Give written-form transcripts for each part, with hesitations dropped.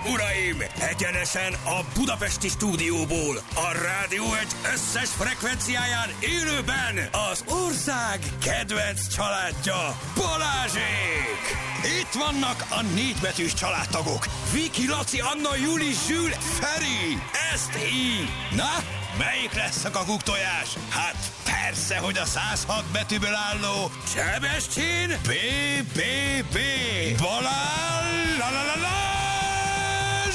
uraim! Egyenesen a budapesti stúdióból, a Rádió Egy összes frekvenciáján élőben az ország kedvenc családja, Balázsék! Itt vannak a négybetűs családtagok, Viki, Laci, Anna, Juli, Zsül, Feri, ezt így! Na, melyik lesz a kakuktojás? Hát persze, hogy a 106 betűből álló Sebestyén B. Balázs!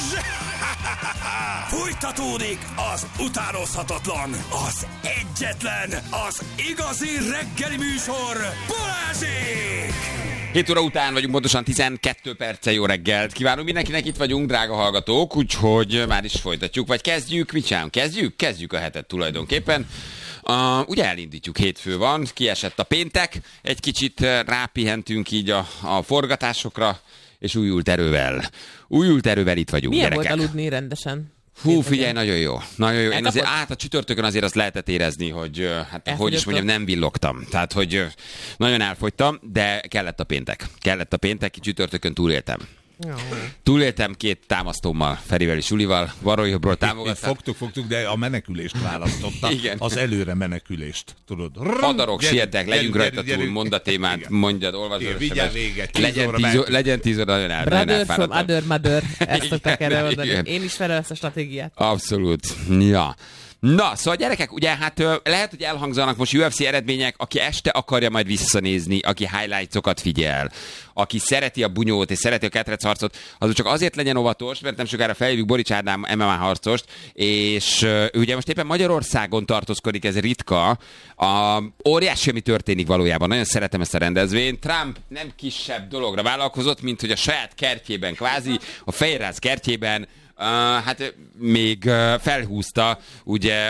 Fújtatódik az utánozhatatlan, az egyetlen, az igazi reggeli műsor, Balázsék! 7 óra után vagyunk, pontosan 12 perccel. Jó reggelt kívánunk mindenkinek, itt vagyunk, drága hallgatók, úgyhogy már is folytatjuk, vagy kezdjük, mit csinálunk? Kezdjük a hetet tulajdonképpen. Ugye elindítjuk, hétfő van, kiesett a péntek, egy kicsit rápihentünk így a forgatásokra, és újult erővel itt vagyunk, milyen gyerekek. volt aludni rendesen? Hú, figyelj, nagyon jó. Én azért, a csütörtökön azért azt lehetett érezni, hogy hogy is mondjam, nem villogtam. Tehát, hogy nagyon elfogytam, de kellett a péntek, csütörtökön túléltem. Túléltem 2 támasztómmal, Ferivel és Julival, balról jobbról támogattam. Fogtuk, de a menekülést választotta. Igen. Az előre menekülést, tudod. Hadarok, sietek, legyünk rajta túl, mondd a témát, mondjad, olvasd. Vigyázz véget, legyen 10 óra, nagyon Brother from other mother, ezt szokták erre mondani. Én is felel ezt a stratégiát. Abszolút, ja. Na, szóval gyerekek, ugye hát lehet, hogy elhangzanak most UFC eredmények, aki este akarja majd visszanézni, aki highlights-okat figyel, aki szereti a bunyót és szereti a ketrecharcot, az csak azért legyen óvatos, mert nem sokára felhívjuk Borics Ádám MMA harcost, és ugye most éppen Magyarországon tartózkodik, ez ritka, óriási, ami történik valójában. Nagyon szeretem ezt a rendezvényt. Trump nem kisebb dologra vállalkozott, mint hogy a saját kertjében, kvázi a Fehérház kertjében hát még felhúzta ugye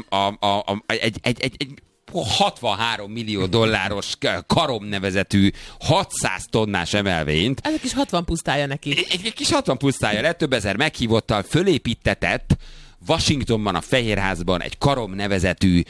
egy 63 millió dolláros Karom nevezetű 600 tonnás emelvényt. Ez egy kis 60 pusztája neki. Egy kis 60 pusztája lett, több ezer meghívottal fölépítetett Washingtonban, a Fehérházban egy Karom nevezetű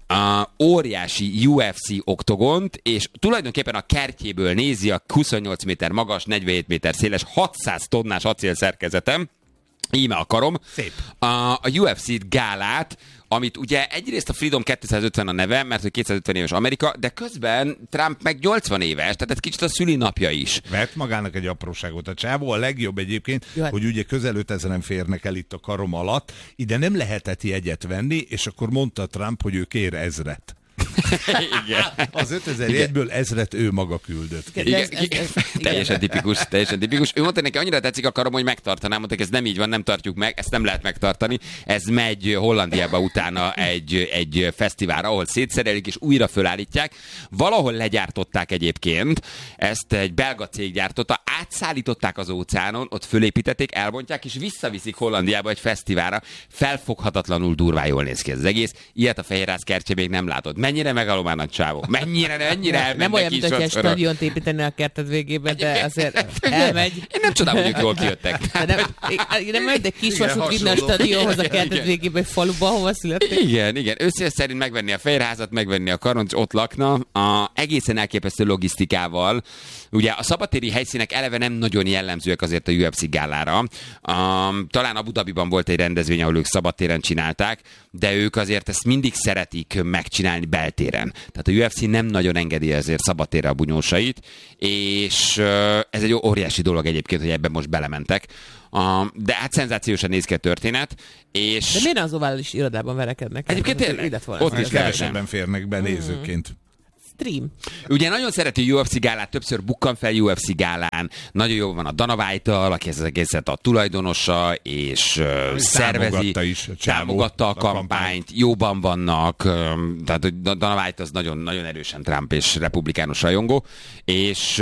óriási UFC oktogont, és tulajdonképpen a kertjéből nézi a 28 méter magas, 47 méter széles, 600 tonnás acélszerkezetem. Íme a Karom. Szép. A UFC gálát, amit ugye egyrészt a Freedom 250 a neve, mert hogy 250 éves Amerika, de közben Trump meg 80 éves, tehát ez kicsit a szülinapja is. Vett magának egy apróságot a csávó, a legjobb egyébként, hogy ugye közel 5000-en férnek el itt a Karom alatt, ide nem lehetett jegyet venni, és akkor mondta Trump, hogy ő kér 1000-et. Igen. Az 5000 jegyből 1000-et ő maga küldött. Igen. Teljesen tipikus. Ő mondta neki, annyira tetszik a Karom, hogy megtartanám, mondták, ez nem így van, nem tartjuk meg, ezt nem lehet megtartani. Ez megy Hollandiába utána egy fesztiválra, ahol szétszerelik és újra fölállítják. Valahol legyártották egyébként, ezt egy belga cég gyártotta, átszállították az óceánon, ott fölépítették, elbontják, és visszaviszik Hollandiába egy fesztiválra. Felfoghatatlanul durván jól néz ki ez az egész. Ilyet a Fehérház kertje még nem látott. Mennyire megalomán nagy csávó. Mennyire elmennek. Nem olyan, mint hogy egy stadiont építeni a kerted végében, de azért elmegy. Én nem csodálom, hogy ők jól kijöttek. Nem megy, de kisvasút vinne a stadionhoz a kerted végében, egy faluba, ahova születtek. Igen. Őszintén szerint megvenni a Fehérházat, megvenni a Karont, ott lakna. Egészen elképesztő logisztikával. Ugye a szabadtéri helyszínek eleve nem nagyon jellemzőek azért a UFC gálára. Talán Abu Dhabiban volt egy rendezvény, ahol ők szabadtéren csinálták, de ők azért ezt mindig szeretik megcsinálni beltéren. Tehát a UFC nem nagyon engedi ezért szabadtérre a bunyósait, és ez egy óriási dolog egyébként, hogy ebben most belementek. De hát szenzációsan néz ki a történet. És... De miért az ovális irodában verekednek? Egyébként tényleg? Ott is kevesebben férnek be nézőként. Stream. Ugye nagyon szereti a UFC gálát, többször bukkan fel UFC gálán, nagyon jó van a Dana White-tal, aki ez az egészet a tulajdonosa, és szervezi, támogatta a kampányt, jóban vannak, tehát Dana White az nagyon, nagyon erősen Trump és republikánus rajongó, és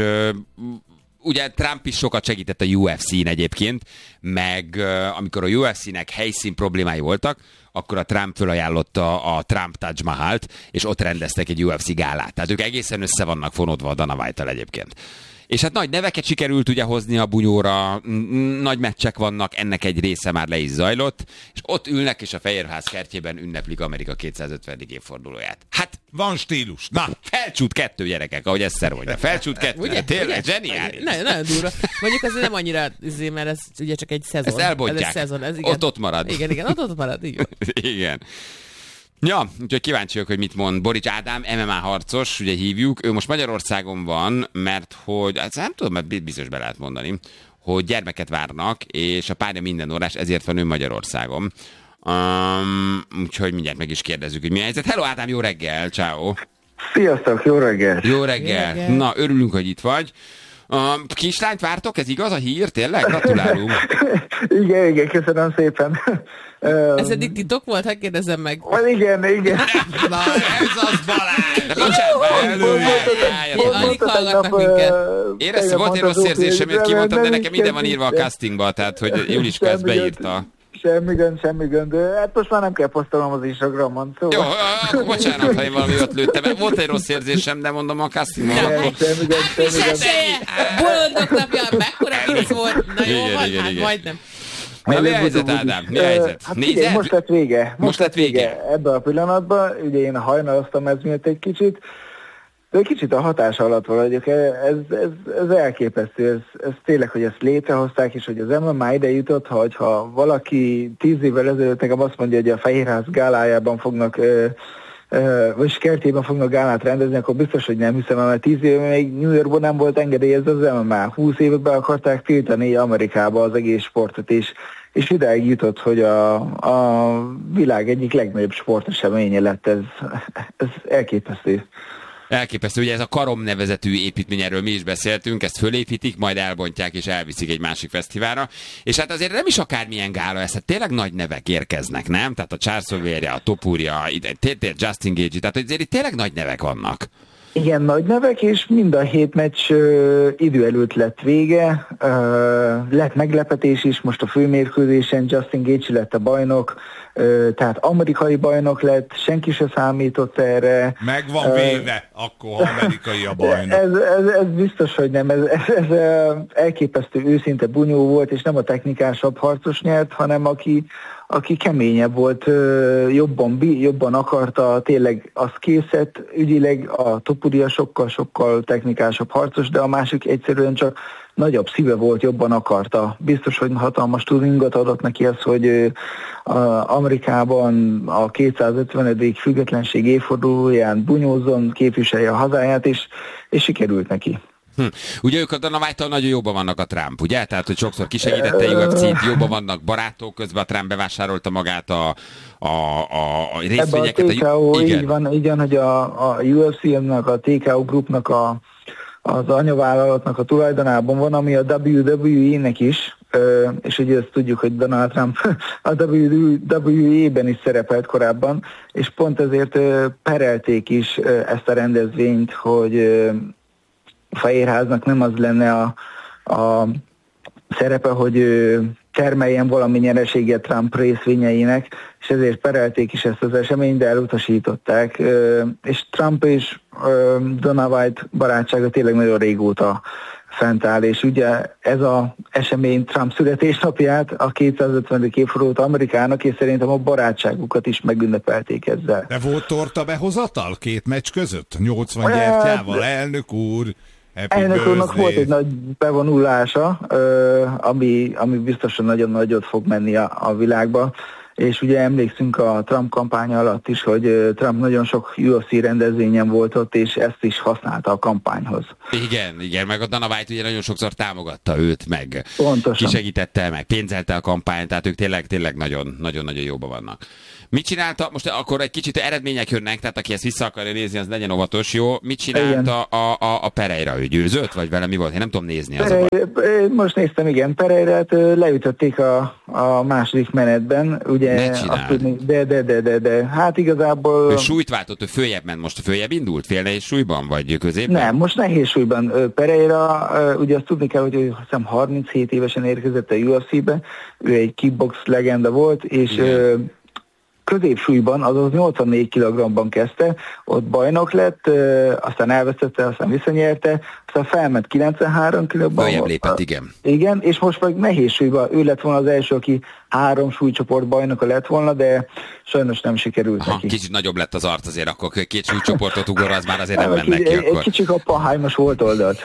ugye Trump is sokat segített a UFC-n egyébként, meg amikor a UFC-nek helyszín problémái voltak, akkor a Trump fölajánlotta a Trump Taj Mahalt, és ott rendeztek egy UFC gálát. Tehát ők egészen össze vannak fonódva a Dana White-tal egyébként. És hát nagy neveket sikerült ugye hozni a bunyóra, nagy meccsek vannak, ennek egy része már le is zajlott, és ott ülnek, és a Fehérház kertjében ünneplik Amerika 250. évfordulóját. Hát van stílus. Na, felcsút 2 gyerekek, ahogy ezt mondja. Felcsút 2. Ugye? Tényleg zseniális. Nagyon durva. Mondjuk azért nem annyira, mert ez ugye csak egy szezon. Ezt elbontják. Ez egy szezon, ez igen. Ott marad. Igen, ott marad, igen. Igen. Ja, úgyhogy kíváncsi vagyok, hogy mit mond Borics Ádám, MMA harcos, ugye hívjuk. Ő most Magyarországon van, mert hogy, hát nem tudom, mert biztos be lehet mondani, hogy gyermeket várnak, és a párja minden órás, ezért van ő Magyarországon. Úgyhogy mindjárt meg is kérdezzük, hogy mi a helyzet. Hello Ádám, jó reggel, ciao. Sziasztok, jó reggel. Jó reggel. Na, örülünk, hogy itt vagy. Kislányt vártok? Ez igaz a hír? Tényleg? Gratulálunk. igen, köszönöm szépen. Ez eddig titok volt? Hát kérdezzem meg. Igen. Na, ez az Balázs! Alig hallgatnak minket. Éreztem, volt egy rossz érzésem, hogy kimondtam, de nekem minden van írva a castingba, tehát hogy Juliska ezt beírta. Semmi gond. Hát most már nem kell posztolnom az Instagramon. Szóval. Jó, akkor bocsánat, ha én valami ott lőttem. Volt egy rossz érzésem, de mondom a castingban. Semmi gond. Bolondok napja, mekkora vicc volt. Na jó, hát majdnem. Na, mi a helyzet, Ádám? Mi a helyzet? Hát figyelj, most lett vége. Ebben a pillanatban, ugye én hajnaloztam ez miatt egy kicsit, de egy kicsit a hatás alatt vagyok. Ez elképesztő. Ez tényleg, hogy ezt létrehozták, és hogy az MMA ide jutott, ha valaki 10 évvel ezelőtt nekem azt mondja, hogy a Fehérház gálájában fognak vagy kertjében fognak gálát rendezni, akkor biztos, hogy nem hiszem, mert 10 éve még New Yorkban nem volt engedélyezve az MMA. 20 évet be akarták tiltani Amerikába az egész sportot, és idáig jutott, hogy a világ egyik legnagyobb sporteseménye lett. Ez elképesztő. Elképesztő, ugye ez a Karom nevezetű építmény, erről mi is beszéltünk, ezt fölépítik, majd elbontják és elviszik egy másik fesztiválra, és hát azért nem is akármilyen gála, ez hát tényleg nagy nevek érkeznek, nem? Tehát a Charles Oliveira, a Topuria, Justin Gaethje, tehát azért itt tényleg nagy nevek vannak. Igen, nagy nevek, és mind a 7 meccs idő előtt lett vége. Lett meglepetés is, most a főmérkőzésen Justin Gaethje lett a bajnok, tehát amerikai bajnok lett, senki se számított erre. Meg van véve, akkor amerikai a bajnok. Ez biztos, hogy nem. Ez elképesztő őszinte bunyó volt, és nem a technikásabb harcos nyert, hanem aki keményebb volt, jobban akarta, tényleg az készett, ügyileg a Topuria sokkal technikásabb harcos, de a másik egyszerűen csak nagyobb szíve volt, jobban akarta. Biztos, hogy hatalmas turingot adott neki az, hogy Amerikában a 250. függetlenség évfordulóján bunyózzon, képviselje a hazáját, és sikerült neki. Ugye ők a Dana White-tal nagyon jóban vannak a Trump, ugye? Tehát, hogy sokszor kisegítette UFC-t, jóban vannak barátok, közben a Trump bevásárolta magát a részvényeket. Ebben a TKO, így van, hogy a UFC-nek, a TKO Groupnak az anyavállalatnak a tulajdonában van, ami a WWE-nek is, és ugye ezt tudjuk, hogy Donald Trump a WWE-ben is szerepelt korábban, és pont ezért perelték is ezt a rendezvényt, hogy a Fehérháznak nem az lenne a szerepe, hogy termeljen valami nyereséget Trump részvényeinek, és ezért perelték is ezt az eseményt, de elutasították. És Trump és Dana White barátsága tényleg nagyon régóta fent áll, és ugye ez az esemény Trump születésnapját, a 250. évfordulót Amerikának, és szerintem a barátságukat is megünnepelték ezzel. De volt torta behozatal 2 meccs között? 80 gyertyával, elnök úr! Elnök úrnak volt egy nagy bevonulása, ami biztosan nagyon nagyot fog menni a világba, és ugye emlékszünk a Trump kampánya alatt is, hogy Trump nagyon sok UFC rendezvényen volt ott, és ezt is használta a kampányhoz. Igen, meg a Dana White ugye nagyon sokszor támogatta őt, meg pontosan kisegítette, meg pénzelte a kampányt, tehát ők tényleg nagyon jóban vannak. Mit csinálta, most akkor egy kicsit eredmények jönnek, tehát aki ezt vissza akarja nézni, az legyen óvatos, jó? Mit csinálta a Pereira? Ő győzött, vagy vele mi volt? Én nem tudom nézni az most néztem, igen, Pereirát leütötték a második menetben, ugye. Ne csináld. De, hát igazából. Ő súlyt váltott, ő följebb ment, most följebb indult, félnehéz súlyban, vagy középben? Nem, most nehéz súlyban. Pereira, ugye azt tudni kell, hogy ő, azt hiszem 37 évesen érkezett a UFC-be, ő egy kickbox legenda volt, és középsúlyban, azaz 84 kg-ban kezdte, ott bajnok lett, aztán elvesztette, aztán visszanyerte, aztán felment 93 kg-ban. Följebb lépett, igen. Igen, és most meg nehéz súlyban, ő lett volna az első, aki 3 súlycsoport bajnoka lett volna, de sajnos nem sikerült neki. Kicsit nagyobb lett az arc azért, akkor 2 súlycsoportot ugor, az már azért nem mennek ki akkor. Egy kicsit a pahájmos volt oldalt.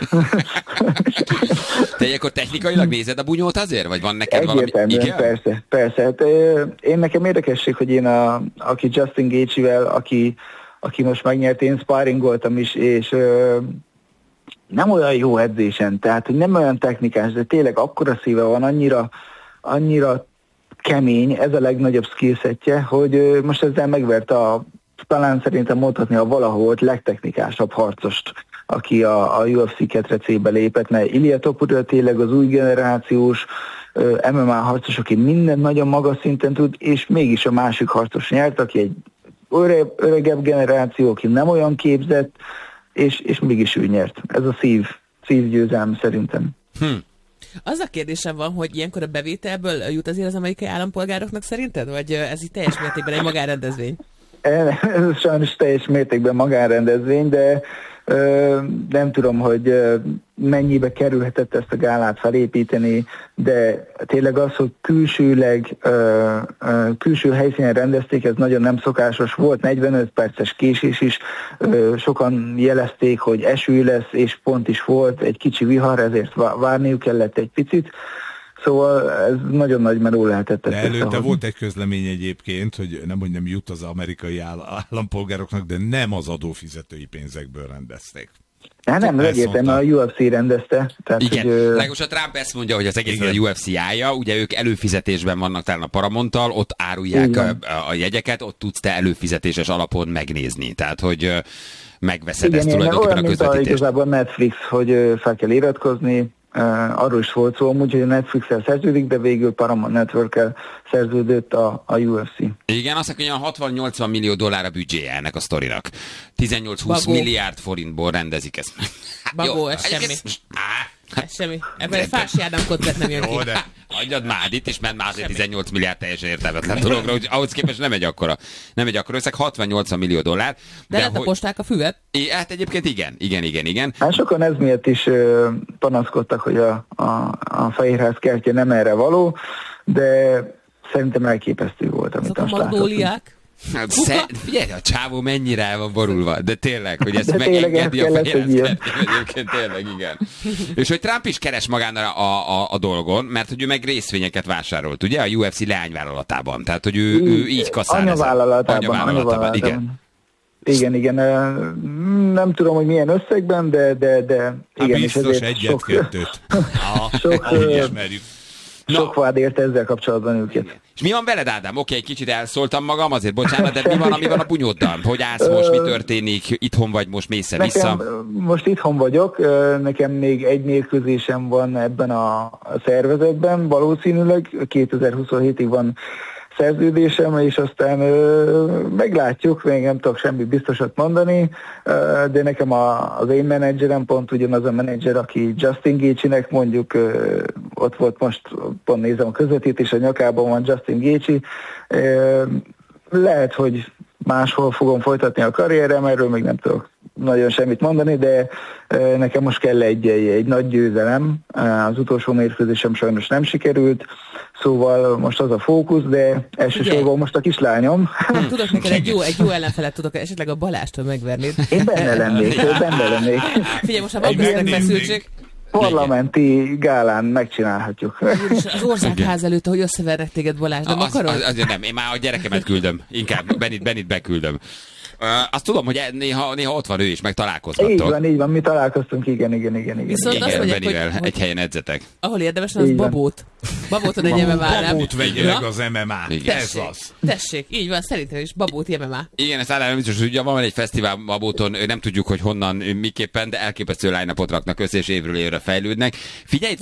Te akkor technikailag nézed a bunyót azért? Vagy van neked valami? Igen? Persze. Hát, én nekem érdekesség, hogy én aki Justin Gaethje-vel, aki most megnyert, én sparringoltam is, és nem olyan jó edzésen, tehát hogy nem olyan technikás, de tényleg akkora szíve van, annyira kemény, ez a legnagyobb skillsetje, hogy most ezzel megverte talán szerintem mondhatni a valahol volt legtechnikásabb harcost, aki a UFC ketrecébe lépett, mert Ilia Topuria tényleg az új generációs MMA harcos, aki minden nagyon magas szinten tud, és mégis a másik harcos nyert, aki egy öregebb generáció, aki nem olyan képzett, és mégis ő nyert. Ez a szívgyőzelem szerintem. Az a kérdésem van, hogy ilyenkor a bevételből jut azért az amerikai állampolgároknak szerinted? Vagy ez így teljes mértékben egy magánrendezvény? Ez sajnos teljes mértékben magánrendezvény, de nem tudom, hogy mennyibe kerülhetett ezt a gálát felépíteni, de tényleg az, hogy külső helyszínen rendezték, ez nagyon nem szokásos. Volt 45 perces késés is, sokan jelezték, hogy eső lesz, és pont is volt egy kicsi vihar, ezért várniuk kellett egy picit. Szóval ez nagyon nagy merő lehetett. De előtte volt egy közlemény egyébként, hogy nem jut az amerikai állampolgároknak, de nem az adófizetői pénzekből rendezték. Nem, egyértelműen a UFC rendezte. Tehát, igen, hogy, legalábbis a Trump ezt mondja, hogy az egész a UFC állja, ugye ők előfizetésben vannak talán a Paramonttal, ott árulják a jegyeket, ott tudsz te előfizetéses alapon megnézni. Tehát, hogy megveszed ezt tulajdonképpen a közvetítést. Igazából Netflix, hogy fel kell iratkozni, arról is volt szó, úgyhogy a Netflix-el szerződik, de végül Paramount Network-el szerződött a UFC. Igen, azt mondja, hogy 60-80 millió dollár a büdzséje ennek a sztorinak. 18-20 milliárd forintból rendezik ezt. Bagó, ez semmi. Ez semmi. Ebben egy Fási Ádám kotlett nem jön ki. Jó, de hagyjad már, itt is ment már azért 18 milliárd teljesen értelmetlen dologra, hogy ahhoz képest nem egy akkora összeg, 60-80 millió dollár. De letaposták a füvet? Hát egyébként igen. Hát sokan ez miatt is panaszkodtak, hogy a Fehérház kertje nem erre való, de szerintem elképesztő volt, amit azt látottunk. Figyelj, a csávó mennyire el van borulva, de tényleg, hogy ezt megengedi a Fehérház egyébként tényleg, igen. És hogy Trump is keres magára a dolgon, mert hogy ő meg részvényeket vásárolt, ugye, a UFC leányvállalatában. Tehát, hogy ő így kaszál. Anyavállalatában, igen. Igen, nem tudom, hogy milyen összegben, de igen. Biztos egyet-kettőt. Ahogy ismerjük. Sok vád érte ezzel kapcsolatban őket. És mi van veled, Ádám? Oké, egy kicsit elszóltam magam, azért bocsánat, de mi van a bunyóddal? Hogy állsz most, mi történik? Itthon vagy most, mész vissza? Most itthon vagyok, nekem még egy mérkőzésem van ebben a szervezetben, valószínűleg 2027-ig van szerződésem, és aztán meglátjuk, még nem tudok semmi biztosat mondani, de nekem az én menedzserem pont ugyanaz a menedzser, aki Justin Gaethje-nek mondjuk ott volt most, pont nézem a közvetítés, a nyakában van Justin Gaethje. Lehet, hogy máshol fogom folytatni a karrierem, erről még nem tudok nagyon semmit mondani, de nekem most kell egy nagy győzelem. Az utolsó mérkőzésem sajnos nem sikerült, szóval most az a fókusz, de elsősorban most a kislányom. Tudok neked egy jó ellenfelet, tudok esetleg a Balástól megverni. Én benne lennék. Figyelj, most a Balástnak feszültség. Parlamenti gálán megcsinálhatjuk. Az országház előtt, hogy összevernek téged, Balázs, nem akarod? Azért nem, én már a gyerekemet küldöm, inkább Benit beküldöm. Azt tudom, hogy néha ott van ő is, meg találkozhattok. Így van, mi találkoztunk, igen. Viszont azt mondják, Benivel egy helyen edzetek. Ahol érdemes, az Babót. Babóton egy MMA-nál. Babót vegye meg az MMA-t. Ez az. Tessék, így van, szerintem is Babót MMA. Igen, ezt általában biztos, hogy ugye van egy fesztivál Babóton, nem tudjuk, hogy honnan, miképpen, de elképesztő line-upot raknak össze, és évről évre fejlődnek. Figyelj,